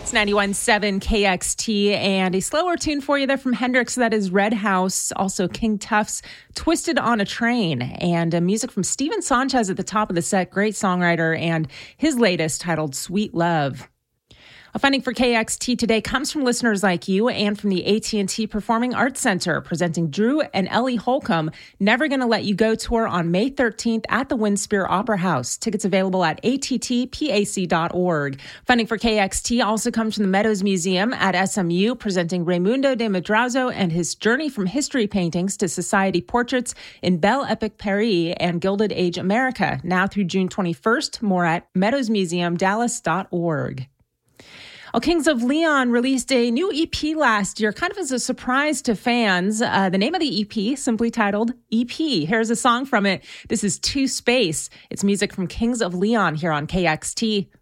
It's 91.7 KXT, and a slower tune for you there from Hendrix. That is Red House, also King Tuff's Twisted on a Train, and music from Steven Sanchez at the top of the set. Great songwriter, and his latest titled Sweet Love. Funding for KXT today comes from listeners like you and from the AT&T Performing Arts Center, presenting Drew and Ellie Holcomb Never Gonna Let You Go tour on May 13th at the Winspear Opera House. Tickets available at attpac.org. Funding for KXT also comes from the Meadows Museum at SMU, presenting Raimundo de Madrazo and his journey from history paintings to society portraits in Belle Epoque Paris and Gilded Age America, now through June 21st. More at meadowsmuseumdallas.org. Well, Kings of Leon released a new EP last year, kind of as a surprise to fans. The name of the EP, simply titled EP. Here's a song from it. This is Two Space. It's music from Kings of Leon here on KXT.